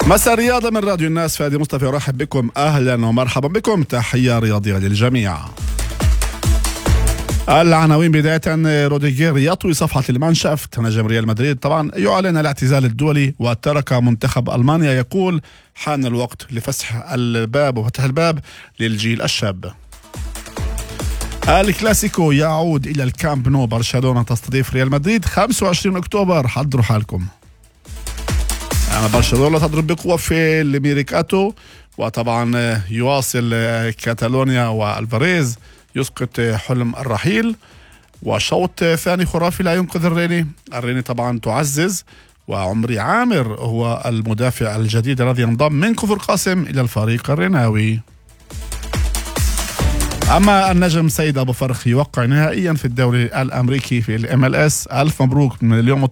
مساء الرياضة من راديو الناس. فادي مصطفى يرحب بكم، أهلا ومرحبا بكم، تحية رياضية للجميع. العناوين بداية: روديجير يطوي صفحة المانشافت. نجم ريال مدريد طبعا يعلن الاعتزال الدولي وترك منتخب ألمانيا، يقول حان الوقت لفسح الباب وفتح الباب للجيل الشاب. الكلاسيكو يعود إلى الكامب نو، برشلونة تستضيف ريال مدريد 25 أكتوبر، حضروا حالكم. برشلونة تضرب بقوة في الميركاتو، وطبعا يواصل كاتالونيا والفاريز يسقط حلم الرحيل، وشوط ثاني خرافي لا ينقذ الريني طبعا تعزز، وعمري عامر هو المدافع الجديد الذي ينضم من كفر قاسم إلى الفريق الرناوي. أما النجم سيد أبو فرخ يوقع نهائيا في الدوري الأمريكي في الMLS. ألف مبروك من اليوم